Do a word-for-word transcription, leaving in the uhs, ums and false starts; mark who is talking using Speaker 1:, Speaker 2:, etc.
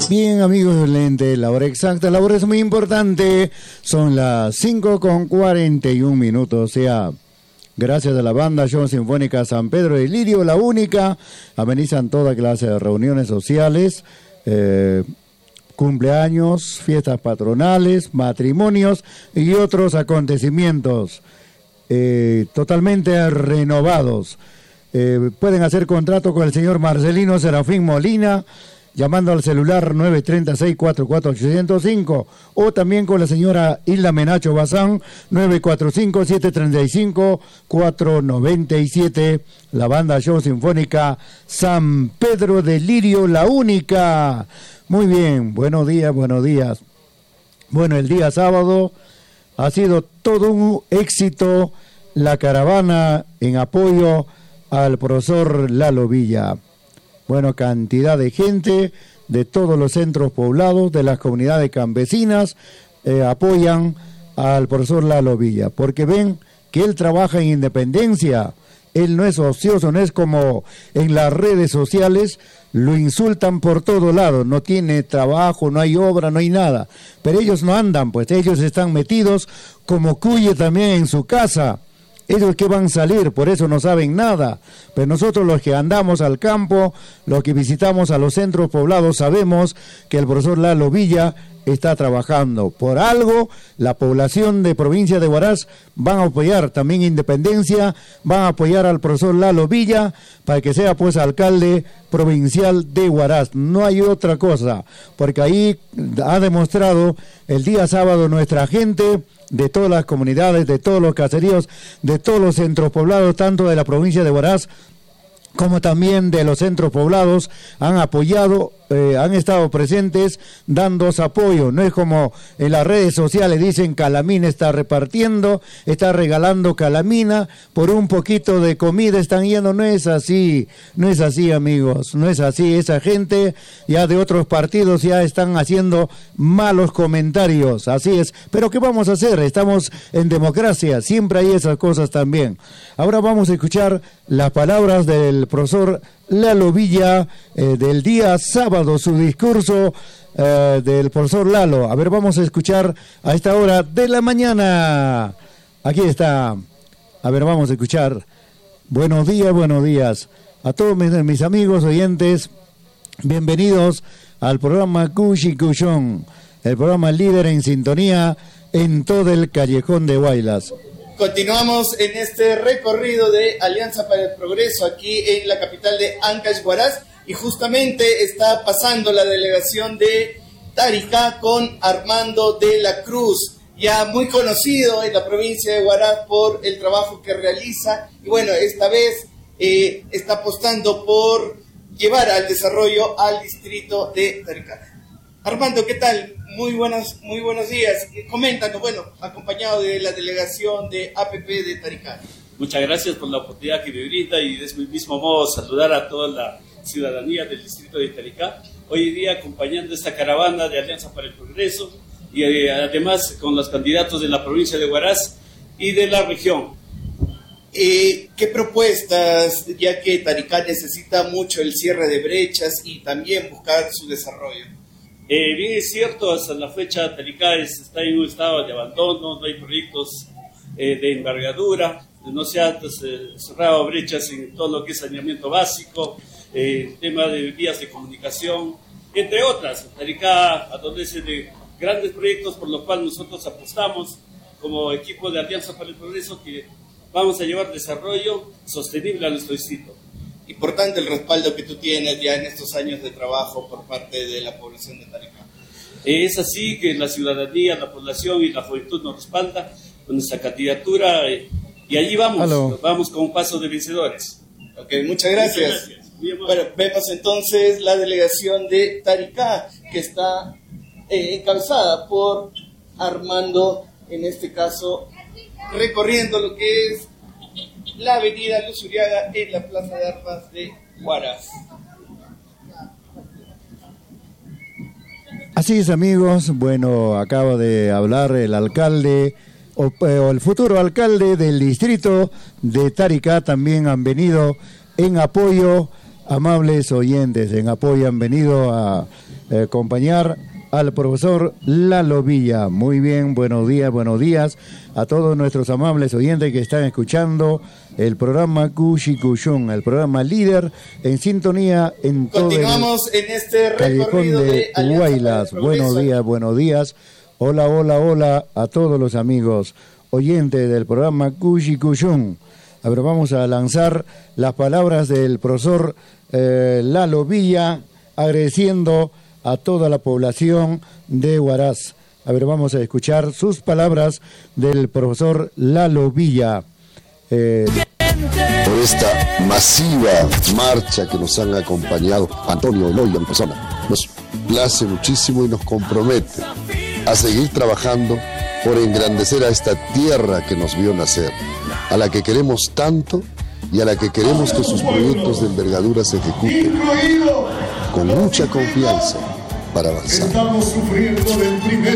Speaker 1: Bien, amigos del lente, la hora exacta, la hora es muy importante, son las cinco con cuarenta y un minutos, o sea, gracias a la banda Show Sinfónica San Pedro de Lirio, la única, amenizan toda clase de reuniones sociales, eh, cumpleaños, fiestas patronales, matrimonios y otros acontecimientos eh, totalmente renovados. Eh, pueden hacer contrato con el señor Marcelino Serafín Molina, llamando al celular nueve tres seis, cuatro cuatro ocho cero cinco, o también con la señora Hilda Menacho Bazán, nueve cuatro cinco, siete tres cinco, cuatro nueve siete, la banda Show Sinfónica San Pedro de Lirio, la única. Muy bien, buenos días, buenos días. Bueno, el día sábado ha sido todo un éxito la caravana en apoyo al profesor Lalo Villa. Bueno, cantidad de gente de todos los centros poblados, de las comunidades campesinas, eh, apoyan al profesor Lalo Villa, porque ven que él trabaja en independencia, él no es ocioso, no es como en las redes sociales, lo insultan por todo lado, no tiene trabajo, no hay obra, no hay nada, pero ellos no andan, pues ellos están metidos como cuye también en su casa. Ellos que van a salir, por eso no saben nada. Pero nosotros los que andamos al campo, los que visitamos a los centros poblados, sabemos que el profesor Lalo Villa está trabajando. Por algo, la población de provincia de Huaraz van a apoyar también Independencia, van a apoyar al profesor Lalo Villa para que sea pues alcalde provincial de Huaraz. No hay otra cosa, porque ahí ha demostrado el día sábado nuestra gente de todas las comunidades, de todos los caseríos, de todos los centros poblados, tanto de la provincia de Huaraz como también de los centros poblados, han apoyado, eh, han estado presentes dando apoyo. No es como en las redes sociales dicen Calamina está repartiendo, está regalando calamina, por un poquito de comida están yendo. No es así, no es así, amigos, no es así. Esa gente ya de otros partidos ya están haciendo malos comentarios, así es. Pero ¿qué vamos a hacer? Estamos en democracia, siempre hay esas cosas también. Ahora vamos a escuchar las palabras del profesor Lalo Villa eh, del día sábado, su discurso eh, del profesor Lalo. A ver, vamos a escuchar a esta hora de la mañana. Aquí está. A ver, vamos a escuchar. Buenos días, buenos días a todos mis, mis amigos oyentes. Bienvenidos al programa Cushi Cushón, el programa líder en sintonía en todo el callejón de Huaylas.
Speaker 2: Continuamos en este recorrido de Alianza para el Progreso aquí en la capital de Ancash, Huaraz, y justamente está pasando la delegación de Taricá con Armando de la Cruz, ya muy conocido en la provincia de Huaraz por el trabajo que realiza, y bueno, esta vez eh, está apostando por llevar al desarrollo al distrito de Taricá. Armando, ¿qué tal? Muy buenos, muy buenos días. Coméntanos, bueno, acompañado de la delegación de A P P de Taricá.
Speaker 3: Muchas gracias por la oportunidad que me brinda y de ese mismo modo saludar a toda la ciudadanía del distrito de Taricá. Hoy día acompañando esta caravana de Alianza para el Progreso y eh, además con los candidatos de la provincia de Huaraz y de la región.
Speaker 2: Eh, ¿Qué propuestas, ya que Taricá necesita mucho el cierre de brechas y también buscar su desarrollo?
Speaker 3: Eh, bien es cierto, hasta la fecha Taricá está en un estado de abandono, no hay proyectos eh, de envergadura, no se han eh, cerrado brechas en todo lo que es saneamiento básico, eh, tema de vías de comunicación, entre otras. Taricá adolece de grandes proyectos por los cuales nosotros apostamos como equipo de Alianza para el Progreso que vamos a llevar desarrollo sostenible a nuestro distrito.
Speaker 2: Importante el respaldo que tú tienes ya en estos años de trabajo por parte de la población de Taricá.
Speaker 3: Es así que la ciudadanía, la población y la juventud nos respalda con nuestra candidatura eh, y allí vamos,
Speaker 1: Hello.
Speaker 3: vamos con un paso de vencedores.
Speaker 2: Ok, muchas gracias.
Speaker 3: Muchas gracias.
Speaker 2: Bueno, vemos entonces la delegación de Taricá que está eh, encabezada por Armando, en este caso recorriendo lo que es la avenida Luz Uriaga en la Plaza de Armas de Huaraz.
Speaker 1: Así es, amigos. Bueno, acaba de hablar el alcalde o, o el futuro alcalde del distrito de Taricá. También han venido en apoyo, amables oyentes, en apoyo han venido a eh, acompañar al profesor Lalo Villa. Muy bien, buenos días, buenos días a todos nuestros amables oyentes que están escuchando el programa Cushi Cushun, el programa líder en sintonía en todo el
Speaker 2: Continuamos en este
Speaker 1: callejón
Speaker 2: recorrido
Speaker 1: de
Speaker 2: de Alianza
Speaker 1: Huaylas.
Speaker 2: para el Progreso.
Speaker 1: Buenos días, buenos días. Hola, hola, hola a todos los amigos oyentes del programa Cushi Cushun. A ver, vamos a lanzar las palabras del profesor eh, Lalo Villa, agradeciendo a toda la población de Huaraz. A ver, vamos a escuchar sus palabras del profesor Lalo Villa. Eh,
Speaker 4: por esta masiva marcha que nos han acompañado Antonio Eloy en persona. Nos place muchísimo y nos compromete a seguir trabajando por engrandecer a esta tierra que nos vio nacer, a la que queremos tanto y a la que queremos que sus proyectos de envergadura se ejecuten con mucha confianza para avanzar.
Speaker 5: Estamos sufriendo del primer